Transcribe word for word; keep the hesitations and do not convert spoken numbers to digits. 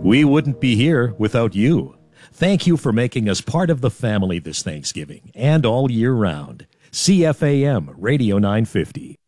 We wouldn't be here without you. Thank you for making us part of the family this Thanksgiving and all year round. C F A M Radio nine fifty.